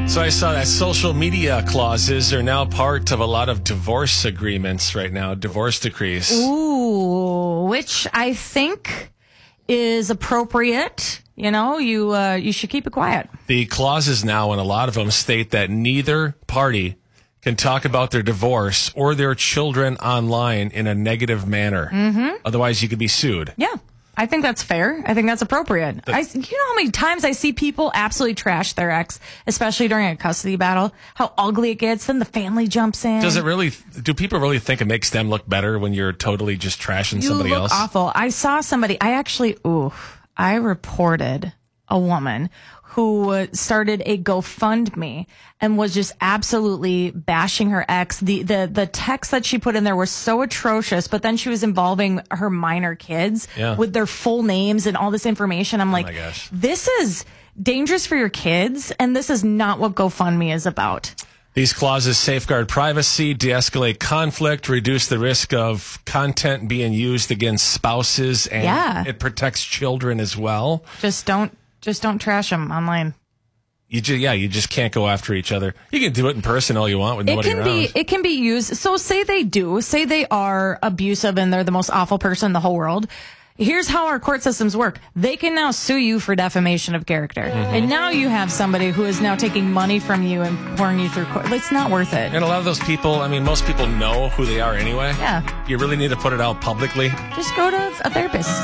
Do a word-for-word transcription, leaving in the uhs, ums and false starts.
So I saw that social media clauses are now part of a lot of divorce agreements right now, divorce decrees. Ooh, which I think is appropriate. You know, you uh, you should keep it quiet. The clauses now, and a lot of them, state that neither party can talk about their divorce or their children online in a negative manner. Mm-hmm. Otherwise, you could be sued. Yeah. I think that's fair. I think that's appropriate. I, you know how many times I see people absolutely trash their ex, especially during a custody battle, how ugly it gets, then the family jumps in. Does it really, do people really think it makes them look better when you're totally just trashing you somebody look else? Awful. I saw somebody, I actually, ooh, I reported a woman who started a GoFundMe and was just absolutely bashing her ex. The, the, the texts that she put in there were so atrocious, but then she was involving her minor kids yeah. with their full names and all this information. I'm like, oh my gosh. This is dangerous for your kids, and this is not what GoFundMe is about. These clauses safeguard privacy, de-escalate conflict, reduce the risk of content being used against spouses, and yeah. it protects children as well. Just don't Just don't trash them online. You just, yeah, you just can't go after each other. You can do it in person all you want with it nobody can around. Be, it can be used. So say they do. Say they are abusive and they're the most awful person in the whole world. Here's how our court systems work. They can now sue you for defamation of character. Mm-hmm. And now you have somebody who is now taking money from you and pouring you through court. It's not worth it. And a lot of those people, I mean, most people know who they are anyway. Yeah. You really need to put it out publicly. Just go to a therapist.